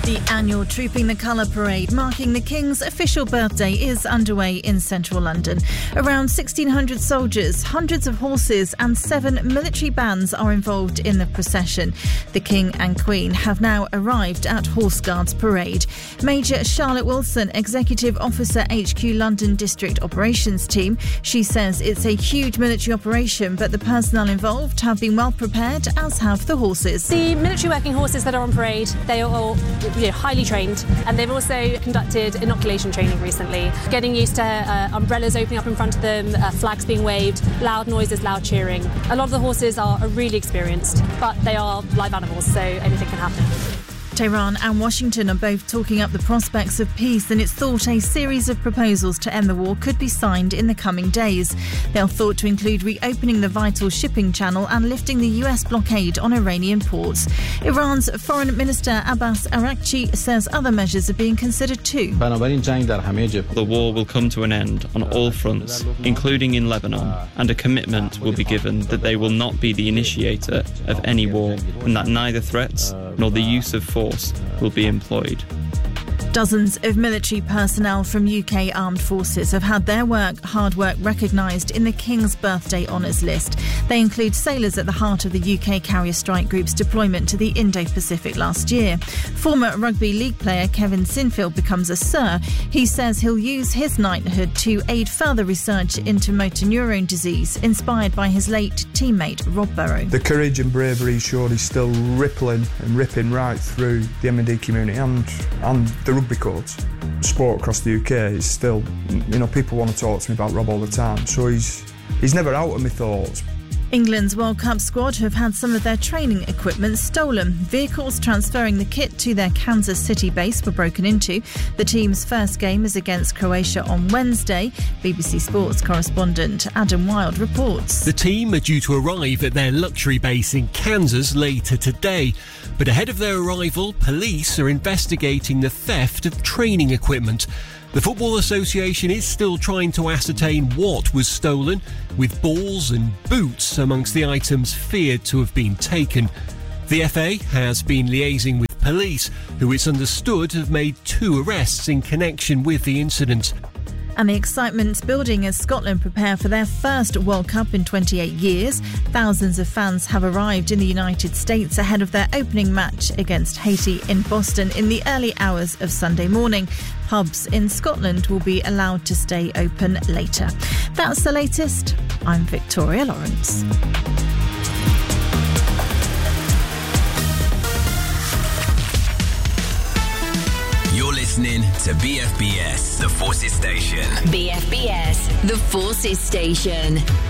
The annual Trooping the Colour parade marking the King's official birthday is underway in central London. Around 1,600 soldiers, hundreds of horses and 7 military bands are involved in the procession. The King and Queen have now arrived at Horse Guards Parade. Major Charlotte Wilson, Executive Officer HQ London District Operations Team. She says it's a huge military operation, but the personnel involved have been well prepared, as have the horses. The military working horses that are on parade, they are all highly trained, and they've also conducted inoculation training recently, getting used to umbrellas opening up in front of them, flags being waved, loud noises, loud cheering. A lot of the horses are really experienced, but they are live animals, so anything can happen. Tehran and Washington are both talking up the prospects of peace, and it's thought a series of proposals to end the war could be signed in the coming days. They're thought to include reopening the vital shipping channel and lifting the US blockade on Iranian ports. Iran's Foreign Minister Abbas Araghchi says other measures are being considered too. The war will come to an end on all fronts, including in Lebanon, and a commitment will be given that they will not be the initiator of any war, and that neither threats nor the use of force will be employed. Dozens of military personnel from UK armed forces have had their hard work recognised in the King's Birthday Honours list. They include sailors at the heart of the UK Carrier Strike Group's deployment to the Indo-Pacific last year. Former rugby league player Kevin Sinfield becomes a Sir. He says he'll use his knighthood to aid further research into motor neurone disease, inspired by his late teammate Rob Burrow. The courage and bravery he showed is still rippling and ripping right through the M&D community and the rugby courts. Sport across the UK is still, people want to talk to me about Rob all the time, so he's never out of my thoughts. England's World Cup squad have had some of their training equipment stolen. Vehicles transferring the kit to their Kansas City base were broken into. The team's first game is against Croatia on Wednesday. BBC Sports correspondent Adam Wilde reports. The team are due to arrive at their luxury base in Kansas later today. But ahead of their arrival, police are investigating the theft of training equipment. The Football Association is still trying to ascertain what was stolen, with balls and boots amongst the items feared to have been taken. The FA has been liaising with police, who it's understood have made 2 arrests in connection with the incident. And the excitement's building as Scotland prepare for their first World Cup in 28 years. Thousands of fans have arrived in the United States ahead of their opening match against Haiti in Boston in the early hours of Sunday morning. Pubs in Scotland will be allowed to stay open later. That's the latest. I'm Victoria Lawrence. You're listening to BFBS, The Forces Station. BFBS, The Forces Station.